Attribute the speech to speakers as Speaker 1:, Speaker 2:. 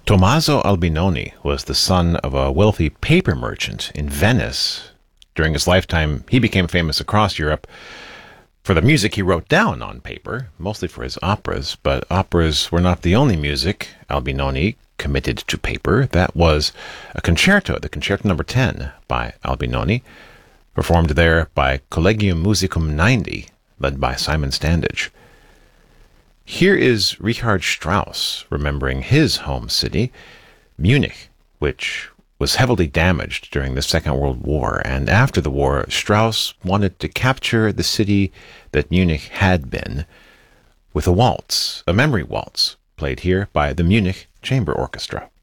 Speaker 1: Tommaso Albinoni was the son of a wealthy paper merchant in Venice. During his lifetime, he became famous across Europe for the music he wrote down on paper, mostly for his operas, but operas were not the only music Albinoni committed to paper. That was a concerto, the Concerto No. 10 by Albinoni, performed there by Collegium Musicum 90, led by Simon Standage. Here is Richard Strauss remembering his home city, Munich, which was heavily damaged during the Second World War, and after the war, Strauss wanted to capture the city that Munich had been with a waltz, a memory waltz, played here by the Munich Chamber Orchestra.